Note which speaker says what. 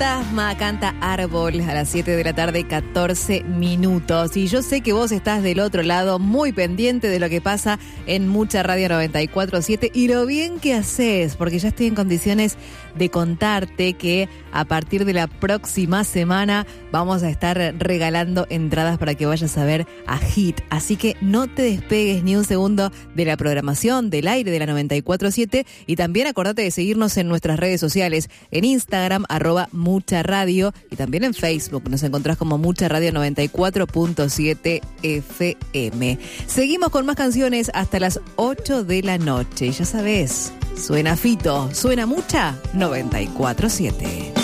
Speaker 1: Fantasma canta Árbol a las 7 de la tarde, 14 minutos. Y yo sé que vos estás del otro lado, muy pendiente de lo que pasa en Mucha Radio 94.7 y lo bien que haces, porque ya estoy en condiciones de contarte que a partir de la próxima semana vamos a estar regalando entradas para que vayas a ver a Hit. Así que no te despegues ni un segundo de la programación del aire de la 94.7 y también acordate de seguirnos en nuestras redes sociales, en Instagram, @mucharadio, y también en Facebook. Nos encontrás como Mucha Radio 94.7 FM. Seguimos con más canciones hasta las 8 de la noche. Y ya sabés, suena Fito, suena Mucha 94.7.